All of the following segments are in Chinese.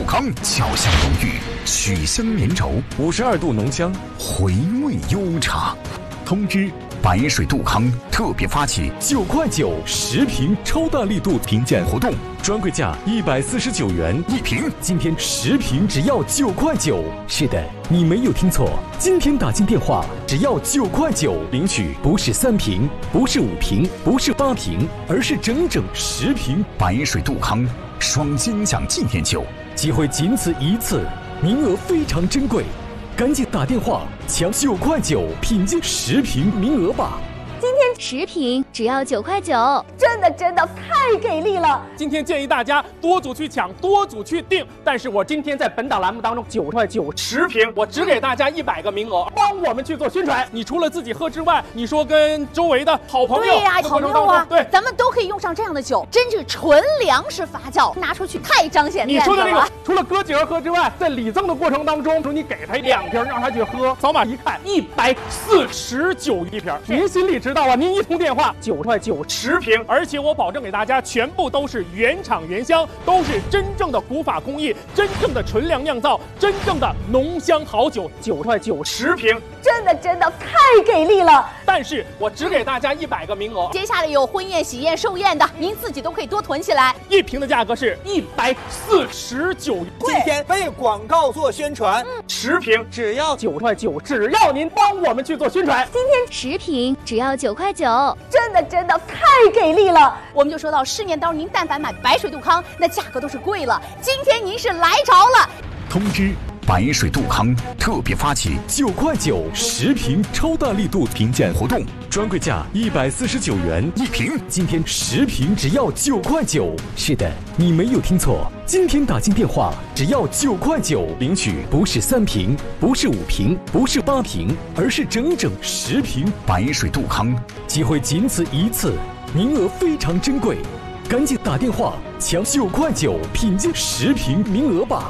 康，巧香浓郁，曲香绵稠 ，52度浓香， 回味悠长。通知白水杜康特别发起 9块910瓶超大力度评鉴活动，专柜价149元 1瓶， 今天10瓶只要9块9。是的，你没有听错，今天打进电话只要9块9，领取不是3瓶，不是5瓶，不是8瓶，而是整整10瓶白水杜康双金奖纪念酒， 机会仅此一次，名额非常珍贵。赶紧打电话抢9块9品鉴10瓶名额吧！ 今天10瓶只要9块9， 真的太给力了！ 今天建议大家多组去抢，多组去订。但是我今天在本档栏目当中9块9 10瓶，我只给大家100个名额，帮我们去做宣传。你除了自己喝之外，你说跟周围的好朋友， 对呀，好朋友啊， 对， 咱们都可以用上这样的酒，真是纯粮食发酵，拿出去太彰显面子了。 你说的这个，除了哥几个喝之外，在礼赠的过程当中，说你给他2瓶，让他去喝，扫码一看149一瓶，您心里知道啊？您一通电话9块9 10瓶，而且我保证给大家全部都是原厂原香，都是真正的古法工艺，真正的纯粮酿造，真正的浓香好酒，9块9 10瓶， 真的太给力了！ 但是我只给大家100个名额， 接下来有婚宴、喜宴、寿宴的，您自己都可以多囤起来。 1瓶的价格是149， 今天为广告做宣传 ，10瓶只要9块9，只要您帮我们去做宣传。 今天10瓶只要9块9， 真的太给力了！我们就说到市面当中，您但凡买白水杜康，那价格都是贵了。今天您是来着了。 通知白水杜康特别发起 9块9 10瓶超大力度评鉴活动，专柜价149元 1瓶， 今天10瓶只要9块9。是的，你没有听错，今天打进电话只要9块9，领取不是3瓶，不是5瓶，不是8瓶，而是整整10瓶白水杜康。 机会仅此一次，名额非常珍贵，赶紧打电话抢9块9品鉴10瓶名额吧！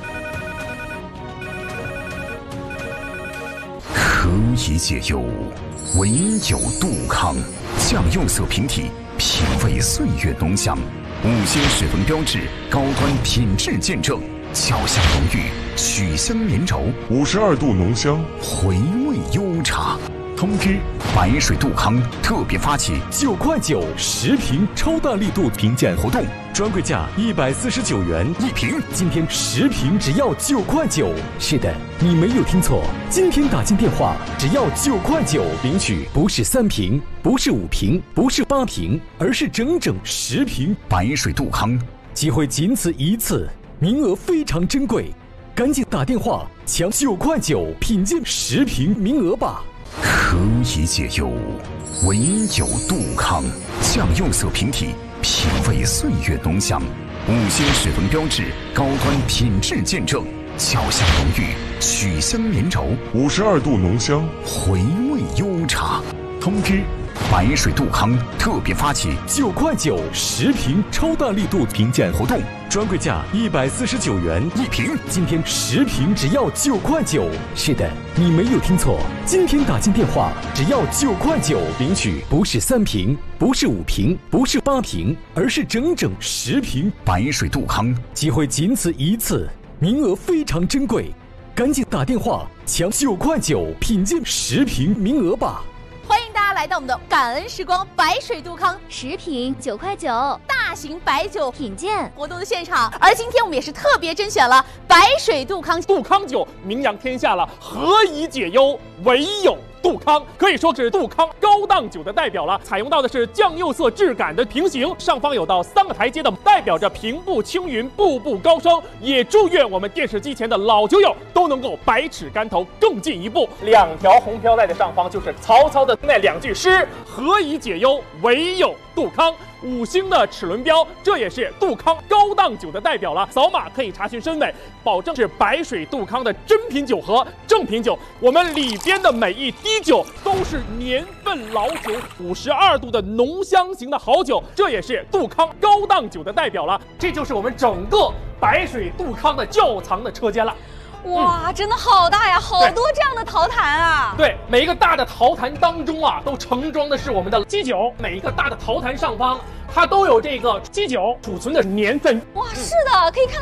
何以解忧，唯有杜康。酱釉色瓶体，品味岁月浓香，5星水分标志，高端品质见证，巧香浓郁，曲香绵稠 ，52度浓香， 回味悠长。通知白水杜康特别发起 9块9 10瓶超大力度评鉴活动，专柜价149元 1瓶， 今天10瓶只要9块9。是的，你没有听错，今天打进电话只要9块9，领取不是3瓶，不是5瓶，不是8瓶，而是整整10瓶白水杜康。 机会仅此一次，名额非常珍贵，赶紧打电话抢9块9品鉴10瓶名额吧！ 何以解忧，唯有杜康。酱釉色瓶体，品味岁月浓香，5星水分标志，高端品质见证，巧香浓郁，曲香绵稠 ，52度浓香， 回味悠长。通知白水杜康特别发起 9块9 10瓶超大力度评鉴活动，专柜价149元 1瓶， 今天10瓶只要9块9。是的，你没有听错，今天打进电话只要9块9，领取不是3瓶，不是5瓶，不是8瓶，而是整整10瓶白水杜康。 机会仅此一次，名额非常珍贵，赶紧打电话抢9块9品鉴10瓶名额吧！ 欢迎大家来到我们的感恩时光白水杜康 10瓶9块9 大型白酒品鉴活动的现场，而今天我们也是特别甄选了白水杜康。 杜康酒名扬天下了，何以解忧，唯有杜康，可以说是杜康高档酒的代表了。采用到的是酱釉色质感的瓶型，上方有到3个台阶的，代表着平步青云，步步高升。也祝愿我们电视机前的老酒友都能够百尺竿头更进一步。2条红飘带的上方就是曹操的那2句诗：何以解忧，唯有杜康。5星的齿轮标，这也是杜康高档酒的代表了。扫码可以查询身份，保证是白水杜康的真品酒和正品酒。我们里边的每一滴酒都是年份老酒，52度的浓香型的好酒，这也是杜康高档酒的代表了。这就是我们整个白水杜康的窖藏的车间了。 哇，真的好大呀，好多这样的陶坛啊！ 对，每一个大的陶坛当中啊，都盛装的是我们的基酒。每一个大的陶坛上方，它都有这个基酒储存的年份。 哇，是的，可以看到